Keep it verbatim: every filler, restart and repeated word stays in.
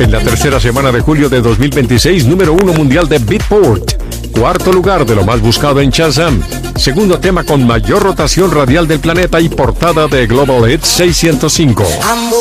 En la tercera semana de julio de dos mil veintiséis, número uno mundial de Beatport. Cuarto lugar de lo más buscado en Shazam. Segundo tema con mayor rotación radial del planeta y portada de Global Hits seiscientos cinco.